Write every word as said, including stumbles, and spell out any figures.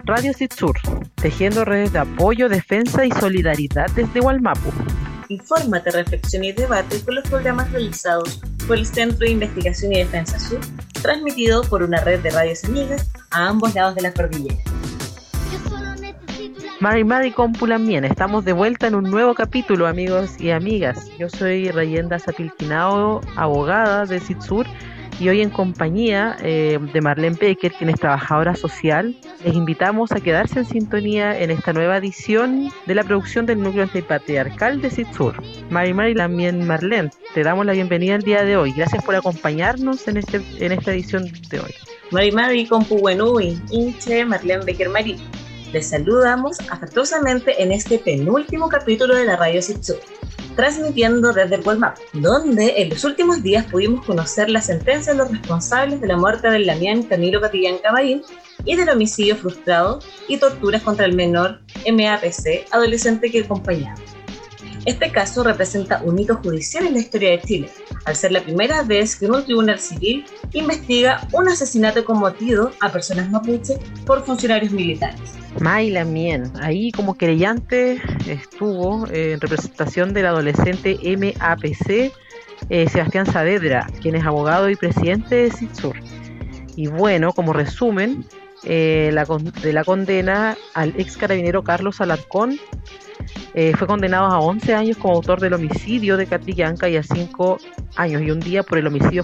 Radio Citsur, tejiendo redes de apoyo, defensa y solidaridad desde Wallmapu. Infórmate, reflexiona y debate con los programas realizados por el Centro de Investigación y Defensa Sur, transmitido por una red de radios amigas a ambos lados de la cordillera. Mari Mari Compulamien, estamos de vuelta en un nuevo capítulo, amigos y amigas. Yo soy Rayenda Zapilquinao, abogada de Citsur, y hoy en compañía eh, de Marlene Becker, quien es trabajadora social, les invitamos a quedarse en sintonía en esta nueva edición de la producción del Núcleo Antipatriarcal de Citsur. Mari Mari, también Marlene, te damos la bienvenida el día de hoy. Gracias por acompañarnos en, este, en esta edición de hoy. Mari Mari Compuwenui, Inche, Marlene Becker Mari. Les saludamos afectuosamente en este penúltimo capítulo de la Radio Citsur, transmitiendo desde el Wallmapu, donde en los últimos días pudimos conocer la sentencia de los responsables de la muerte del Damián Camilo Catillán Cabaín y del homicidio frustrado y torturas contra el menor M A P C, adolescente que acompañaba. Este caso representa un hito judicial en la historia de Chile, al ser la primera vez que un tribunal civil investiga un asesinato cometido a personas mapuche por funcionarios militares. Mayla Mien, ahí como querellante estuvo eh, en representación del adolescente M A P C, eh, Sebastián Saavedra, quien es abogado y presidente de Citsur. Y bueno, como resumen eh, la con- de la condena al ex carabinero Carlos Alarcón, eh, fue condenado a once años como autor del homicidio de Catrillanca y a cinco años y un día por el homicidio